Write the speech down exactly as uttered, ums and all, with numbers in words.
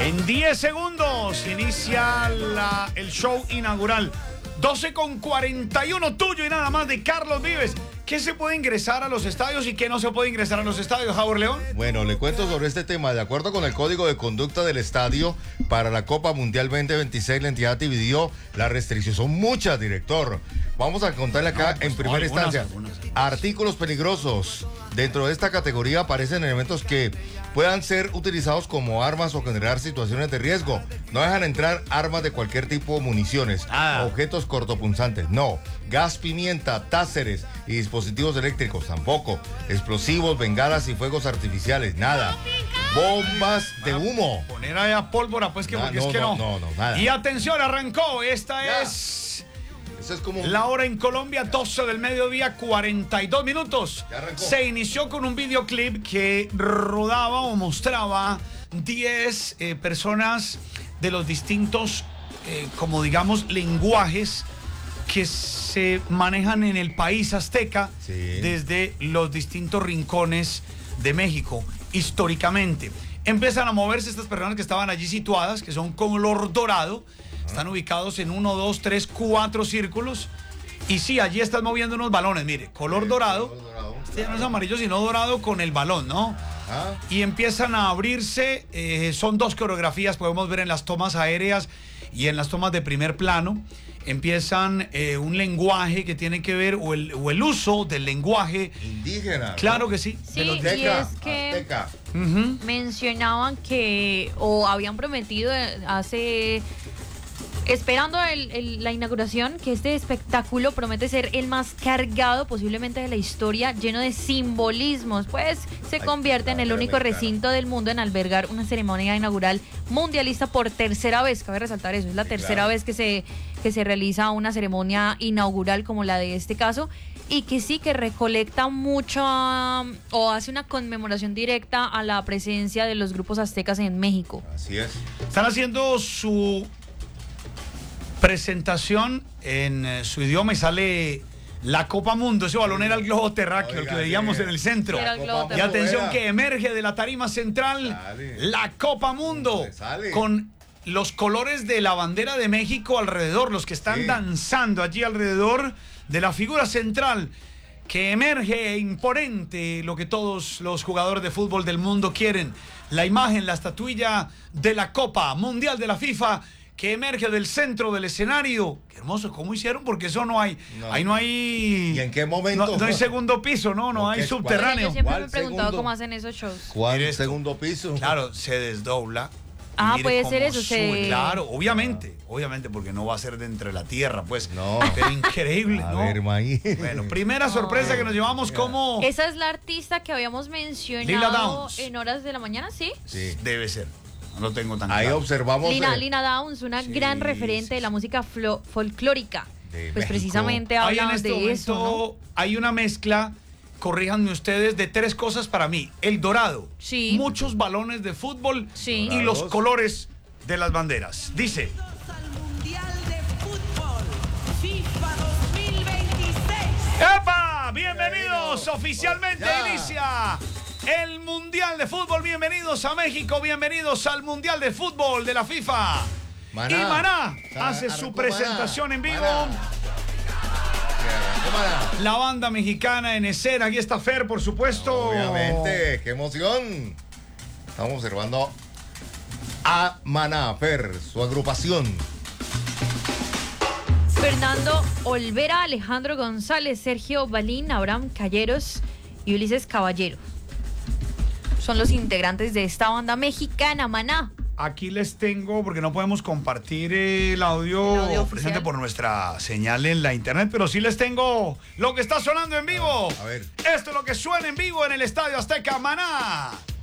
En diez segundos inicia la, el show inaugural. doce con cuarenta y uno, tuyo y nada más, de Carlos Vives. ¿Qué se puede ingresar a los estadios y qué no se puede ingresar a los estadios, Javier León? Bueno, le cuento sobre este tema. De acuerdo con el Código de Conducta del Estadio, para la Copa Mundial veinte veintiséis, la entidad dividió la restricción. Son muchas, director. Vamos a contarle acá no, pues, en primera algunas, instancia. Algunas, algunas. Artículos peligrosos. Dentro de esta categoría aparecen elementos que puedan ser utilizados como armas o generar situaciones de riesgo. No dejan entrar armas de cualquier tipo, municiones, ah. objetos cortopunzantes, no. Gas pimienta, táseres y dispositivos eléctricos, tampoco. Explosivos, bengalas y fuegos artificiales, nada. Bombas de humo. Poner allá pólvora, pues que, nah, porque no, es que no. no. No, no, nada. Y atención, arrancó. Esta ya. es... Es como... La hora en Colombia, doce del mediodía, cuarenta y dos minutos. Se inició con un videoclip que rodaba o mostraba diez eh, personas de los distintos, eh, como digamos, lenguajes que se manejan en el país azteca, sí, desde los distintos rincones de México, históricamente. Empiezan a moverse estas personas que estaban allí situadas, que son color dorado. Están ubicados en uno, dos, tres, cuatro círculos. Y sí, allí están moviendo unos balones. Mire, color sí, dorado. Color dorado. Este ya no es amarillo, sino dorado con el balón, ¿no? Ajá. Y empiezan a abrirse. Eh, son dos coreografías, podemos ver en las tomas aéreas y en las tomas de primer plano. Empiezan eh, un lenguaje que tiene que ver, o el, o el uso del lenguaje indígena. Claro, ¿no? Que sí. Sí, de azteca, y es que azteca. Uh-huh. mencionaban que, o habían prometido hace... Esperando el, el, la inauguración, que este espectáculo promete ser el más cargado posiblemente de la historia, lleno de simbolismos, pues se convierte en el único recinto del mundo en albergar una ceremonia inaugural mundialista por tercera vez. Cabe resaltar eso, es la tercera vez que se, que se realiza una ceremonia inaugural como la de este caso, y que sí, que recolecta mucho um, o hace una conmemoración directa a la presencia de los grupos aztecas en México. Así es. Están haciendo su presentación en eh, su idioma y sale la Copa Mundo. Ese balón era el globo terráqueo, Oiga, el que veíamos en el centro. Y atención era. que emerge de la tarima central sale. la Copa Mundo con los colores de la bandera de México alrededor, los que están sí. danzando allí alrededor de la figura central que emerge imponente, lo que todos los jugadores de fútbol del mundo quieren. La imagen, la estatuilla de la Copa Mundial de la FIFA que emerge del centro del escenario. Qué hermoso, ¿cómo hicieron? Porque eso no hay, no. ahí no hay... ¿Y en qué momento? No, no hay segundo piso, no, no hay subterráneo. Yo siempre me he preguntado cómo hacen esos shows. ¿Cuál es segundo piso? Claro, se desdobla. Ah, puede ser eso. Se... Claro, obviamente, ah. obviamente, porque no va a ser dentro de la tierra, pues. No. Pero increíble, a ¿no? Ver, maíz. Bueno, primera sorpresa oh. que nos llevamos como... Esa es la artista que habíamos mencionado en horas de la mañana, ¿sí? Sí. Debe ser. No lo tengo tan Ahí claro. observamos. Lina, eh, Lina Downs, una sí, gran referente sí, de la música folclórica. De pues México. Precisamente habla este de momento, eso, ¿no? Hay una mezcla, corríjanme ustedes, de tres cosas para mí. El dorado, sí. muchos balones de fútbol sí. y los colores de las banderas. Dice... ¡Epa! Bienvenidos, bueno, oficialmente ya. inicia el Mundial de Fútbol. Bienvenidos a México, bienvenidos al Mundial de Fútbol de la FIFA. Maná. Y Maná hace su presentación Maná. en vivo. Maná. La banda mexicana en escena. Aquí está Fer, por supuesto. Obviamente, qué emoción. Estamos observando a Maná, Fer, su agrupación. Fernando Olvera, Alejandro González, Sergio Balín, Abraham Calleros y Ulises Caballero. Son los integrantes de esta banda mexicana, Maná. Aquí les tengo, porque no podemos compartir el audio, el audio presente por nuestra señal en la internet, pero sí les tengo lo que está sonando en vivo. A ver. Esto es lo que suena en vivo en el Estadio Azteca, Maná.